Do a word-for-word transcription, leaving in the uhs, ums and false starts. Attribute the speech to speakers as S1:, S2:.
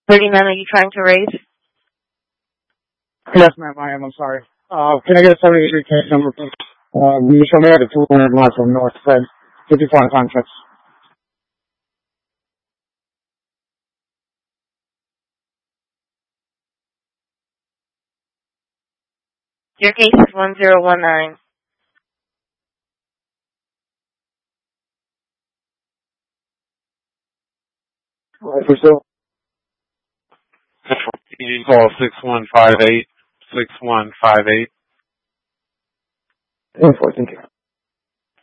S1: thirty-nine, are you trying to raise?
S2: Yes, ma'am, I am. I'm sorry. Uh, can I get a seventy-three case number, please? Uh, you show me at the two hundred miles from North Fed, fifty-four contracts.
S1: Your case is one zero one nine.
S2: All right, for sure.
S3: You can call six one five eight, six one five eight.
S2: Yeah, thank you.